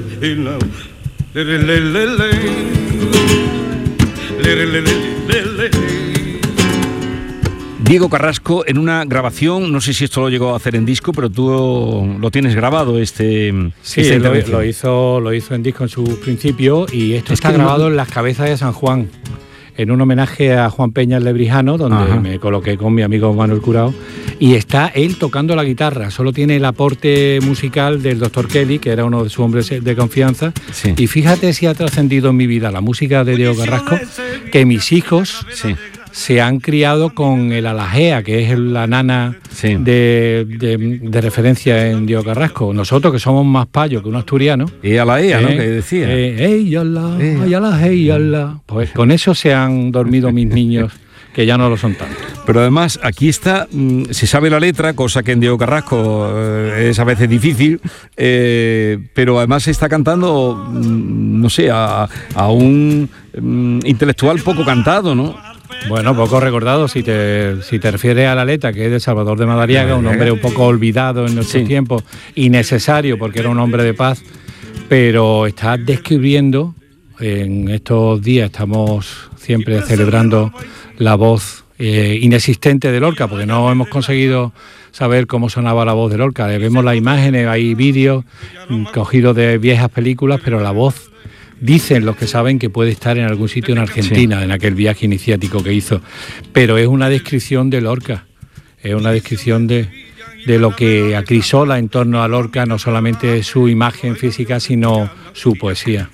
Diego Carrasco en una grabación, no sé si esto lo llegó a hacer en disco, pero tú lo tienes grabado Sí, lo hizo en disco en su principio, y esto está grabado en Las Cabezas de San Juan, en un homenaje a Juan Peña el Lebrijano, donde me coloqué con mi amigo Manuel Curao, y está él tocando la guitarra. Solo tiene el aporte musical del Dr. Kelly, que era uno de sus hombres de confianza. Sí. Y fíjate si ha trascendido en mi vida la música de Diego Carrasco, que mis hijos se han criado con el Alajea, que es la nana de referencia en Diego Carrasco. Nosotros, que somos más payos que un asturiano. Y Alaea, ¿no? Que decía. Pues con eso se han dormido mis niños, que ya no lo son tanto. Pero además, aquí está, se sabe la letra, cosa que en Diego Carrasco es a veces difícil, pero además se está cantando, no sé, a un intelectual poco cantado, ¿no? Bueno, poco recordado, si te refieres a la letra, que es de Salvador de Madariaga, un hombre un poco olvidado en nuestros tiempos, innecesario porque era un hombre de paz, pero está describiendo, en estos días estamos siempre celebrando la voz inexistente de Lorca, porque no hemos conseguido saber cómo sonaba la voz de Lorca. Vemos las imágenes, hay vídeos cogidos de viejas películas, pero la voz, dicen los que saben, que puede estar en algún sitio en Argentina, en aquel viaje iniciático que hizo. Pero es una descripción de Lorca, es una descripción de lo que acrisola en torno a Lorca, no solamente su imagen física, sino su poesía.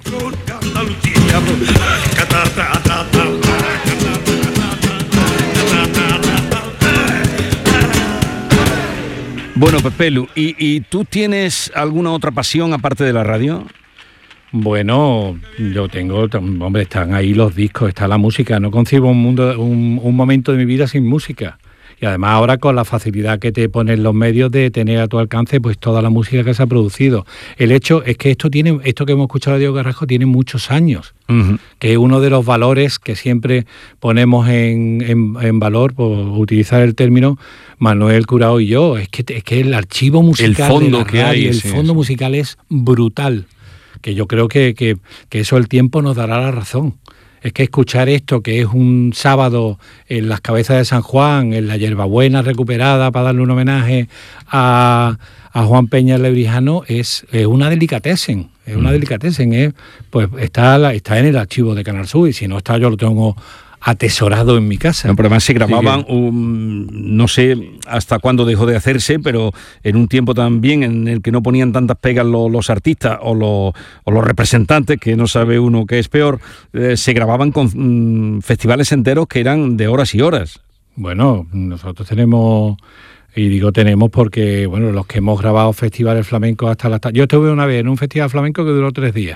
Bueno, Pepelu, ¿y tú tienes alguna otra pasión aparte de la radio? Bueno, yo tengo, hombre, están ahí los discos, está la música. No concibo un momento de mi vida sin música. Y además ahora con la facilidad que te ponen los medios de tener a tu alcance pues toda la música que se ha producido. El hecho es que esto que hemos escuchado de Diego Carrasco tiene muchos años, que es uno de los valores que siempre ponemos en valor, por utilizar el término Manuel Curao y yo. Es que el archivo musical, el fondo que hay, el fondo musical es brutal. Que yo creo que eso el tiempo nos dará la razón. Es que escuchar esto, que es un sábado en Las Cabezas de San Juan, en la Hierbabuena recuperada para darle un homenaje a Juan Peña el Lebrijano, es una delicatessen. Es una delicatessen. Pues está en el archivo de Canal Sur, y si no está, yo lo tengo atesorado en mi casa. No, pero además se grababan, no sé hasta cuándo dejó de hacerse, pero en un tiempo también en el que no ponían tantas pegas los artistas o los representantes, que no sabe uno qué es peor, se grababan con festivales enteros que eran de horas y horas. Bueno, nosotros tenemos, y digo tenemos porque, bueno, los que hemos grabado festivales flamencos hasta la tarde. Yo estuve una vez en un festival flamenco que duró 3 días.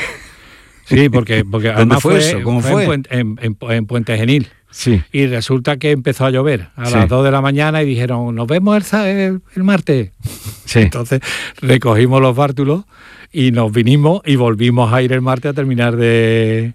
Sí, porque además fue eso? ¿Cómo fue? En Puente Genil. Sí. Y resulta que empezó a llover a las 2 de la mañana y dijeron, nos vemos el martes. Sí. Entonces recogimos los bártulos y nos vinimos y volvimos a ir el martes a terminar de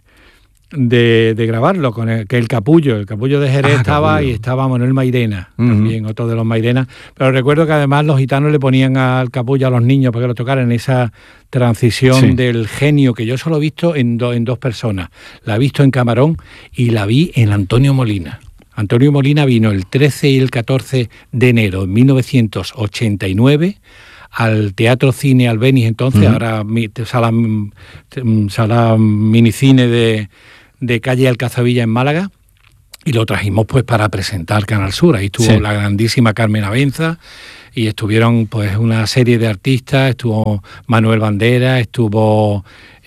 grabarlo con el Capullo de Jerez estaba, Capullo. Y estaba Manuel Mairena, también otro de los Mairena, pero recuerdo que además los gitanos le ponían al Capullo a los niños para que lo tocaran, en esa transición del genio, que yo solo he visto en 2 personas. La he visto en Camarón y la vi en Antonio Molina. Antonio Molina vino el 13 y el 14 de enero de 1989 al Teatro Cine Albéniz, entonces, ahora sala minicine de calle Alcazabilla en Málaga, y lo trajimos pues para presentar Canal Sur. Ahí estuvo la grandísima Carmen Avenza, y estuvieron pues una serie de artistas, estuvo Manuel Bandera, estuvo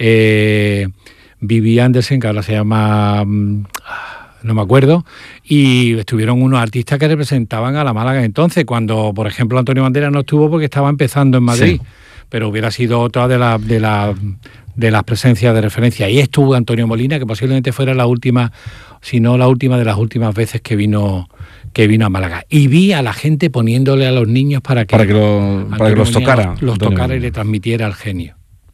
Vivi Andersen, que ahora se llama, no me acuerdo, y estuvieron unos artistas que representaban a la Málaga entonces, cuando por ejemplo Antonio Bandera no estuvo porque estaba empezando en Madrid, pero hubiera sido otra de las presencias de referencia. Y estuvo Antonio Molina, que posiblemente fuera la última, si no la última de las últimas veces que vino a Málaga. Y vi a la gente poniéndole a los niños para que los tocara. Los tocara y le transmitiera al genio.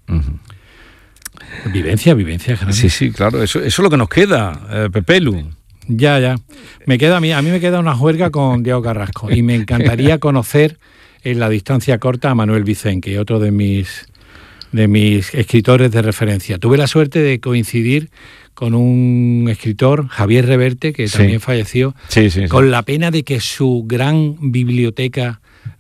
Vivencia grande. Sí, claro. Eso es lo que nos queda, Pepelu. Ya. A mí me queda una juerga con Diego Carrasco, y me encantaría conocer en la distancia corta a Manuel Vicente, otro de mis mis escritores de referencia. Tuve la suerte de coincidir con un escritor, Javier Reverte, que también falleció, con la pena de que su gran biblioteca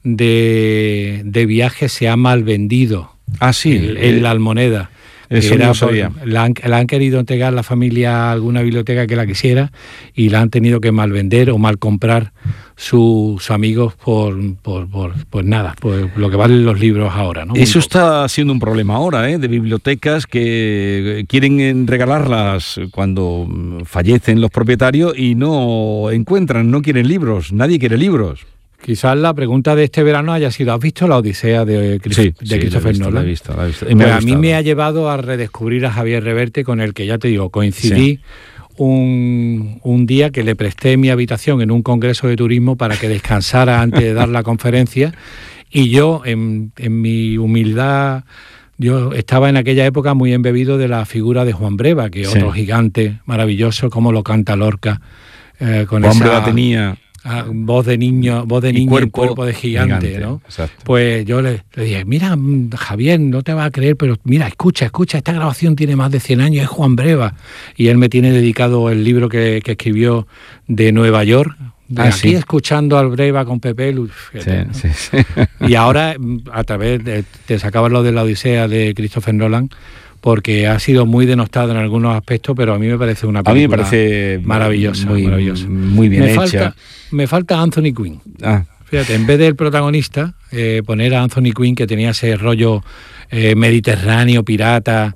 de viajes se ha mal vendido. En la Almoneda. Eso no sabía. La han querido entregar la familia a alguna biblioteca que la quisiera y la han tenido que mal vender o mal comprar sus amigos por nada, por lo que valen los libros ahora, ¿no? Eso está siendo un problema ahora, de bibliotecas que quieren regalarlas cuando fallecen los propietarios y no quieren libros, nadie quiere libros. Quizás la pregunta de este verano haya sido: ¿has visto La Odisea de Christopher Nolan? La he visto. Pues a mí me ha llevado a redescubrir a Javier Reverte, con el que, ya te digo, coincidí un día que le presté mi habitación en un congreso de turismo para que descansara antes de dar la conferencia, y yo, en mi humildad, yo estaba en aquella época muy embebido de la figura de Juan Breva, que es otro gigante maravilloso, como lo canta Lorca, con Juan Breva tenía... voz de niño y cuerpo de gigante, ¿no? Exacto. Pues yo le dije: mira, Javier, no te vas a creer, pero mira, escucha, esta grabación tiene más de 100 años, es Juan Breva. Y él me tiene dedicado el libro que escribió de Nueva York, escuchando al Breva con Pepe Luz. Y ahora, a través te sacaba lo de La Odisea de Christopher Nolan, porque ha sido muy denostado en algunos aspectos, pero a mí me parece una película maravillosa. Muy bien hecha. Me falta Anthony Quinn. Fíjate, en vez del protagonista, poner a Anthony Quinn, que tenía ese rollo mediterráneo, pirata,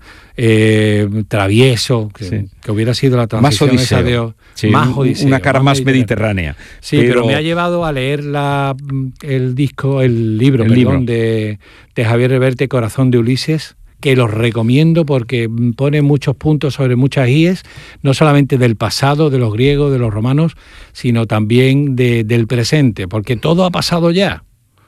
travieso, que hubiera sido la transición más odiseo. Una cara más mediterránea. Sí, pero me ha llevado a leer el libro de Javier Reverte, Corazón de Ulises, que los recomiendo porque pone muchos puntos sobre muchas íes, no solamente del pasado, de los griegos, de los romanos, sino también del presente, porque todo ha pasado ya.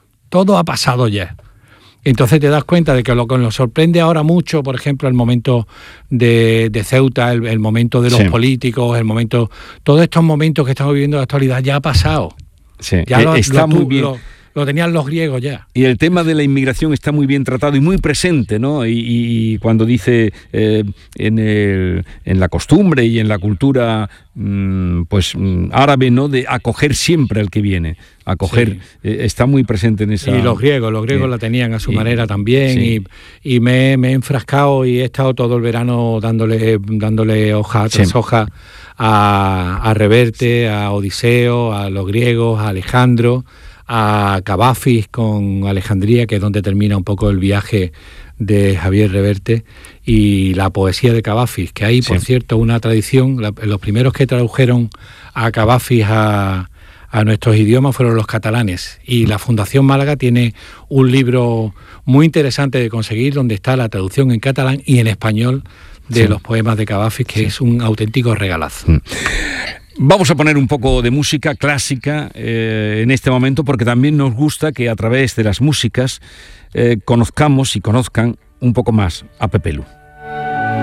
Entonces te das cuenta de que lo que nos sorprende ahora mucho, por ejemplo, el momento de Ceuta, el momento de los políticos, todos estos momentos que estamos viviendo en la actualidad ya ha pasado. Está muy bien. Lo tenían los griegos ya. Y el tema de la inmigración está muy bien tratado y muy presente, ¿no? Y cuando dice en la costumbre y en la cultura árabe, ¿no?, de acoger siempre al que viene. Está muy presente en esa... Y los griegos la tenían a su manera también, y me he enfrascado y he estado todo el verano dándole hoja tras hoja a Reverte, a Odiseo, a los griegos, a Alejandro, a Cavafis con Alejandría, que es donde termina un poco el viaje de Javier Reverte, y la poesía de Cavafis, que hay, por cierto, una tradición. Los primeros que tradujeron a Cavafis a nuestros idiomas fueron los catalanes, y la Fundación Málaga tiene un libro muy interesante de conseguir, donde está la traducción en catalán y en español de los poemas de Cavafis, que es un auténtico regalazo. Vamos a poner un poco de música clásica en este momento, porque también nos gusta que a través de las músicas conozcamos y conozcan un poco más a Pepe Lu.